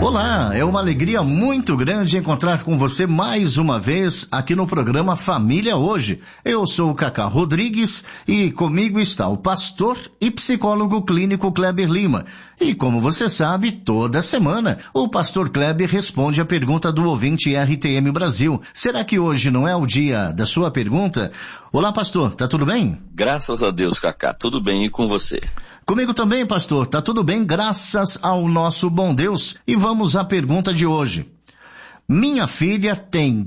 Olá, é uma alegria muito grande encontrar com você mais uma vez aqui no programa Família Hoje. Eu sou o Cacá Rodrigues e comigo está o pastor e psicólogo clínico Kleber Lima. E como você sabe, toda semana o pastor Kleber responde a pergunta do ouvinte RTM Brasil. Será que hoje não é o dia da sua pergunta? Olá, pastor, tá tudo bem? Graças a Deus, Cacá, tudo bem e com você? Comigo também, pastor, tá tudo bem, graças ao nosso bom Deus. E vamos à pergunta de hoje. Minha filha tem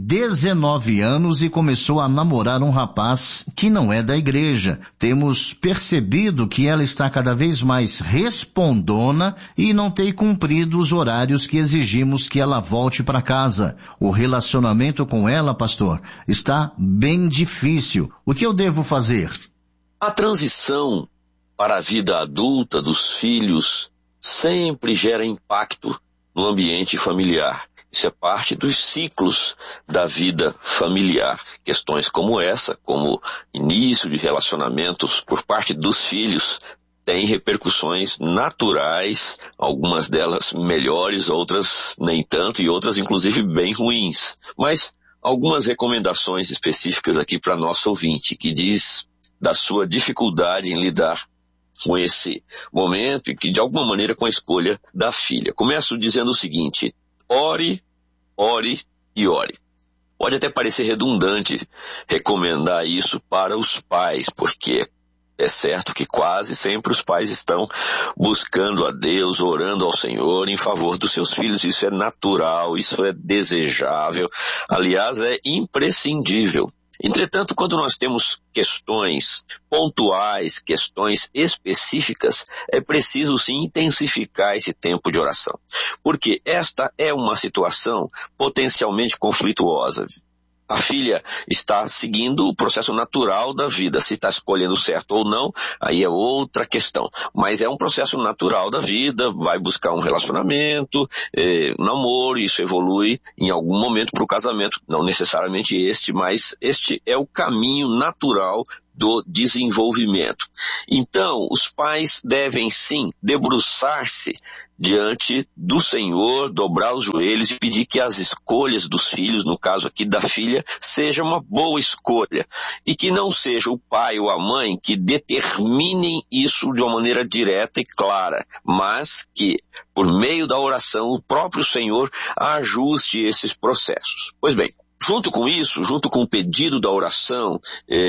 19 anos e começou a namorar um rapaz que não é da igreja. Temos percebido que ela está cada vez mais respondona e não tem cumprido os horários que exigimos que ela volte para casa. O relacionamento com ela, pastor, está bem difícil. O que eu devo fazer? A transição para a vida adulta dos filhos sempre gera impacto no ambiente familiar. Isso é parte dos ciclos da vida familiar. Questões como essa, como início de relacionamentos por parte dos filhos, têm repercussões naturais, algumas delas melhores, outras nem tanto e outras inclusive bem ruins. Mas algumas recomendações específicas aqui para nosso ouvinte, que diz da sua dificuldade em lidar com esse momento e que de alguma maneira com a escolha da filha. Começo dizendo o seguinte: ore, ore e ore. Pode até parecer redundante recomendar isso para os pais, porque é certo que quase sempre os pais estão buscando a Deus, orando ao Senhor em favor dos seus filhos. Isso é natural, isso é desejável, aliás, é imprescindível. Entretanto, quando nós temos questões pontuais, questões específicas, é preciso sim intensificar esse tempo de oração. Porque esta é uma situação potencialmente conflituosa. A filha está seguindo o processo natural da vida. Se está escolhendo certo ou não, aí é outra questão. Mas é um processo natural da vida, vai buscar um relacionamento, namoro, isso evolui em algum momento para o casamento. Não necessariamente este, mas este é o caminho natural do desenvolvimento. Então, os pais devem sim debruçar-se diante do Senhor, dobrar os joelhos e pedir que as escolhas dos filhos, no caso aqui da filha, seja uma boa escolha. E que não seja o pai ou a mãe que determinem isso de uma maneira direta e clara, mas que, por meio da oração, o próprio Senhor ajuste esses processos. Pois bem, junto com isso, junto com o pedido da oração,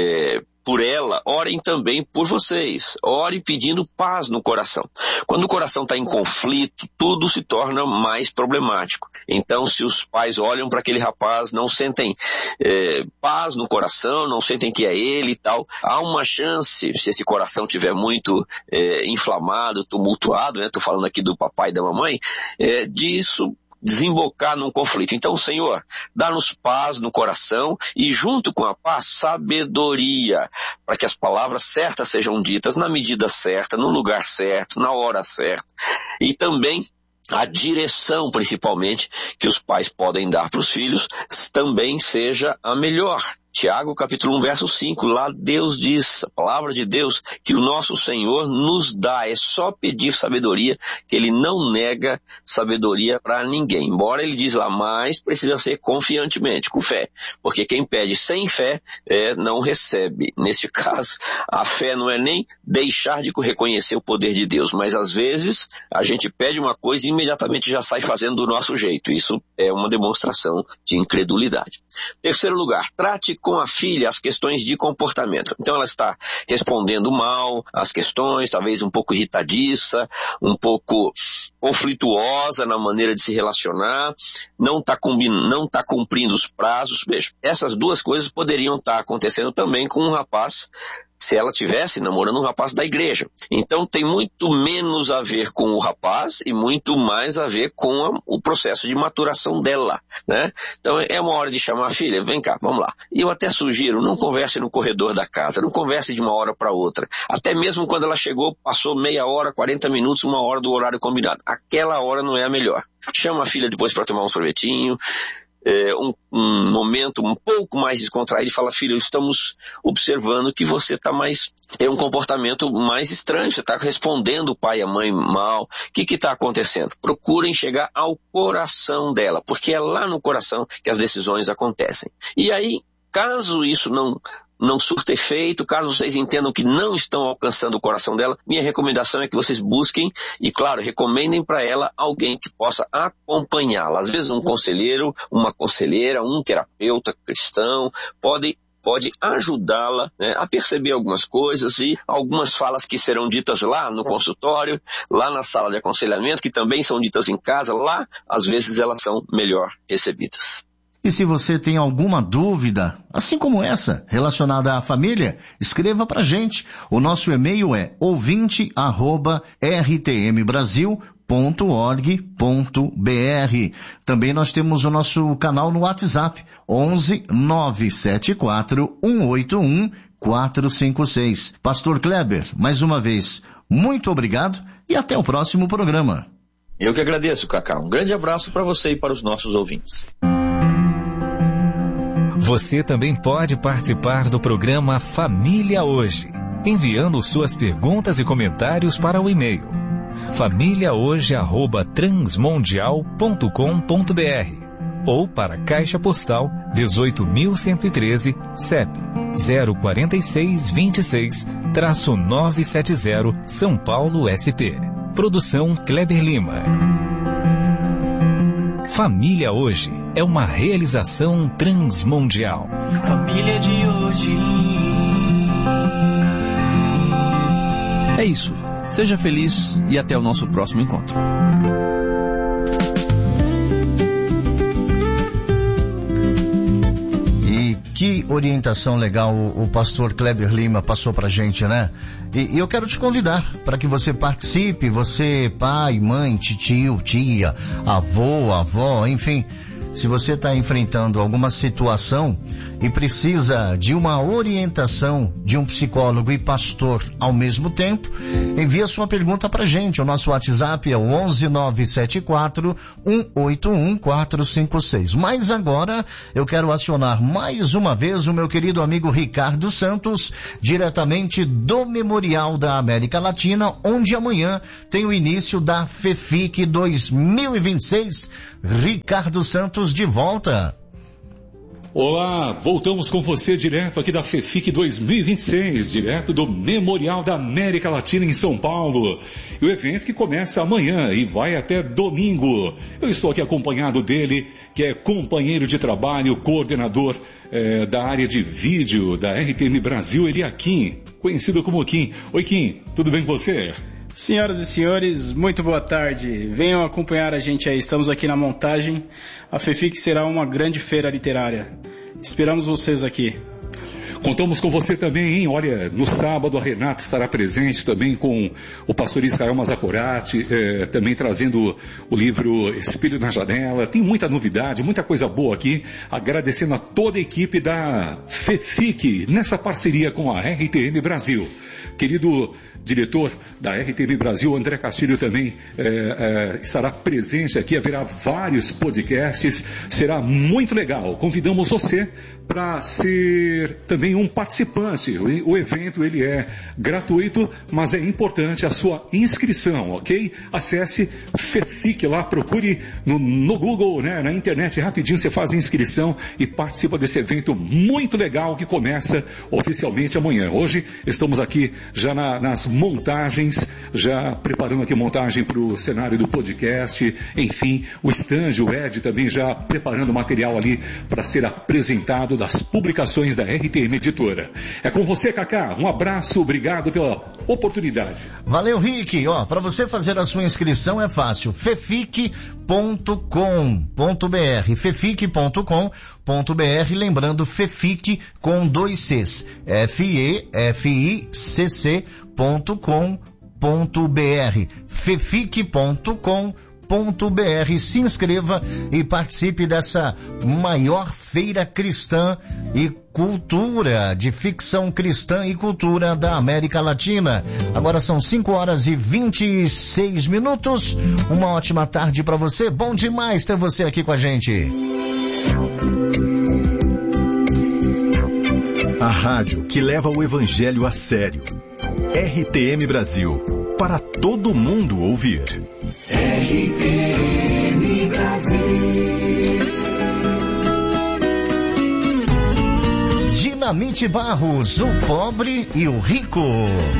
por ela, orem também por vocês. Ore pedindo paz no coração. Quando o coração está em conflito, tudo se torna mais problemático. Então, se os pais olham para aquele rapaz, não sentem paz no coração, não sentem que é ele e tal, há uma chance, se esse coração estiver muito inflamado, tumultuado, estou falando aqui do papai e da mamãe, disso desembocar num conflito. Então, Senhor, dá-nos paz no coração e, junto com a paz, sabedoria, para que as palavras certas sejam ditas na medida certa, no lugar certo, na hora certa. E também a direção, principalmente, que os pais podem dar para os filhos, também seja a melhor. Tiago, capítulo 1, verso 5, lá Deus diz, a palavra de Deus, que o nosso Senhor nos dá, é só pedir sabedoria, que Ele não nega sabedoria para ninguém. Embora Ele diz lá, mas precisa ser confiantemente, com fé, porque quem pede sem fé não recebe. Neste caso, a fé não é nem deixar de reconhecer o poder de Deus, mas às vezes a gente pede uma coisa e imediatamente já sai fazendo do nosso jeito. Isso é uma demonstração de incredulidade. Terceiro lugar, trate com a filha as questões de comportamento. Então ela está respondendo mal às questões, talvez um pouco irritadiça, um pouco conflituosa na maneira de se relacionar, não está cumprindo os prazos. Veja, essas duas coisas poderiam estar acontecendo também com um rapaz, se ela estivesse namorando um rapaz da igreja. Então tem muito menos a ver com o rapaz e muito mais a ver com o processo de maturação dela, né? Então é uma hora de chamar a filha, vem cá, vamos lá. E eu até sugiro, não converse no corredor da casa, não converse de uma hora para outra. Até mesmo quando ela chegou, passou meia hora, 40 minutos, uma hora do horário combinado. Aquela hora não é a melhor. Chama a filha depois para tomar um sorvetinho, um momento um pouco mais descontraído e fala: filho, estamos observando que você tem um comportamento mais estranho, você está respondendo o pai e a mãe mal, o que está acontecendo? Procurem chegar ao coração dela, porque é lá no coração que as decisões acontecem. E aí, caso isso não surta efeito, caso vocês entendam que não estão alcançando o coração dela, minha recomendação é que vocês busquem e, claro, recomendem para ela alguém que possa acompanhá-la. Às vezes um conselheiro, uma conselheira, um terapeuta cristão pode ajudá-la, né, a perceber algumas coisas e algumas falas que serão ditas lá no consultório, lá na sala de aconselhamento, que também são ditas em casa, lá às vezes elas são melhor recebidas. E se você tem alguma dúvida, assim como essa, relacionada à família, escreva pra gente. O nosso e-mail é ouvinte@rtmbrasil.org.br. Também nós temos o nosso canal no WhatsApp, 11 974 181 456. Pastor Kleber, mais uma vez, muito obrigado e até o próximo programa. Eu que agradeço, Cacá. Um grande abraço para você e para os nossos ouvintes. Você também pode participar do programa Família Hoje, enviando suas perguntas e comentários para o e-mail famíliahoje@transmundial.com.br ou para a Caixa Postal 18.113, CEP 04626-970, São Paulo, SP. Produção Kleber Lima. Família Hoje é uma realização transmundial. Família de hoje. É isso. Seja feliz e até o nosso próximo encontro. Que orientação legal o pastor Kleber Lima passou pra gente, né? E eu quero te convidar para que você participe, você, pai, mãe, tio, tia, avô, avó, enfim. Se você está enfrentando alguma situação e precisa de uma orientação de um psicólogo e pastor ao mesmo tempo, envia sua pergunta pra gente. O nosso WhatsApp é o 11 974 181 456. Mas agora eu quero acionar mais uma vez o meu querido amigo Ricardo Santos, diretamente do Memorial da América Latina, onde amanhã tem o início da FEFIC 2026. Ricardo Santos de volta. Olá, voltamos com você direto aqui da FEFIC 2026, direto do Memorial da América Latina em São Paulo. E o evento que começa amanhã e vai até domingo. Eu estou aqui acompanhado dele, que é companheiro de trabalho, coordenador da área de vídeo da RTM Brasil, ele é Kim, conhecido como Kim. Oi Kim, tudo bem com você? Senhoras e senhores, muito boa tarde. Venham acompanhar a gente aí, estamos aqui na montagem. A FEFIC será uma grande feira literária. Esperamos vocês aqui. Contamos com você também, hein? Olha, no sábado a Renata estará presente também com o pastor Israel Mazakorati, também trazendo o livro Espelho na Janela. Tem muita novidade, muita coisa boa aqui. Agradecendo a toda a equipe da FEFIC, nessa parceria com a RTM Brasil. Querido diretor da RTM Brasil, André Castilho, também estará presente aqui, haverá vários podcasts, será muito legal. Convidamos você para ser também um participante. O evento ele é gratuito, mas é importante a sua inscrição, ok? Acesse FEFIC lá, procure no Google, né, na internet, rapidinho você faz a inscrição e participa desse evento muito legal que começa oficialmente amanhã. Hoje estamos aqui já nas montagens, já preparando aqui a montagem para o cenário do podcast, enfim, o stand, o Ed também já preparando o material ali para ser apresentado das publicações da RTM Editora. É com você, Cacá, um abraço, obrigado pela oportunidade. Valeu, Rick. Para você fazer a sua inscrição é fácil, fefic.com.br, fefic.com.br, lembrando FEFIC com 2 Cs, FEFICC.com.br, fefic.com.br. Se inscreva e participe dessa maior feira cristã e cultura, de ficção cristã e cultura da América Latina. Agora são 5h26. Uma ótima tarde para você. Bom demais ter você aqui com a gente. A rádio que leva o evangelho a sério. RTM Brasil, para todo mundo ouvir. RTM Brasil. Dinamite Barros, o pobre e o rico.